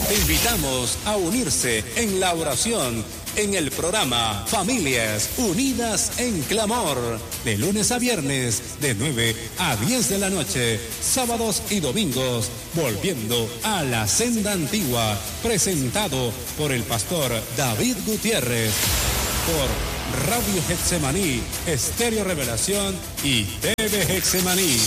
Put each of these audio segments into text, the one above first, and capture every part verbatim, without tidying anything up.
Te invitamos a unirse en la oración en el programa Familias Unidas en Clamor, de lunes a viernes, de nueve a diez de la noche, sábados y domingos, volviendo a la senda antigua, presentado por el pastor David Gutiérrez, por Radio Getsemaní, Estéreo Revelación y T V Getsemaní.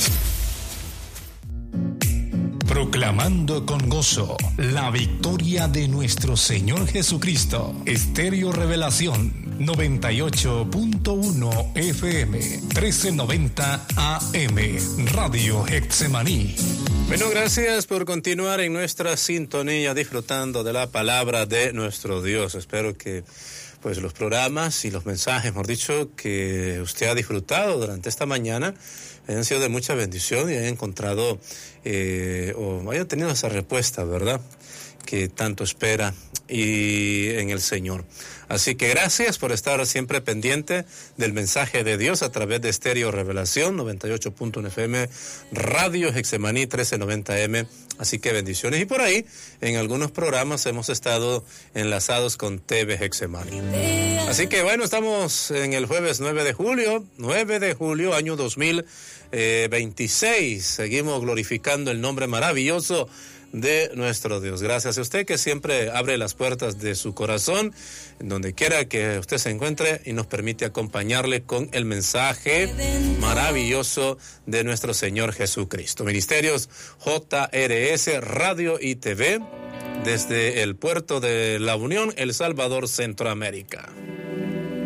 Proclamando con gozo la victoria de nuestro Señor Jesucristo. Estéreo Revelación noventa y ocho punto uno F M, trece noventa A M, Radio Getsemaní. Bueno, gracias por continuar en nuestra sintonía disfrutando de la palabra de nuestro Dios. Espero que pues los programas y los mensajes, mejor dicho, que usted ha disfrutado durante esta mañana hayan sido de mucha bendición y hayan encontrado eh, o hayan tenido esa respuesta, ¿verdad?, que tanto espera y en el Señor. Así que gracias por estar siempre pendiente del mensaje de Dios a través de Estéreo Revelación noventa y ocho punto uno F M, Radio Getsemaní trece noventa A M. Así que bendiciones. Y por ahí, en algunos programas hemos estado enlazados con T V Getsemaní. Así que bueno, estamos en el jueves nueve de julio, nueve de julio, año dos mil veintiséis. Seguimos glorificando el nombre maravilloso de nuestro Dios. Gracias a usted que siempre abre las puertas de su corazón, en donde quiera que usted se encuentre, y nos permite acompañarle con el mensaje maravilloso de nuestro Señor Jesucristo. Ministerios J R S, Radio y T V, desde el puerto de La Unión, El Salvador, Centroamérica.